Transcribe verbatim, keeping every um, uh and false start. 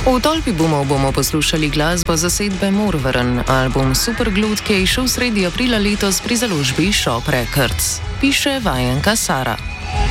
V Tolpi bomo, bomo poslušali glasbo zasedbe Morvern. Album Superglud, ki je izšel sredi aprila letos pri založbi Shop Records. Piše Vajenka Sara.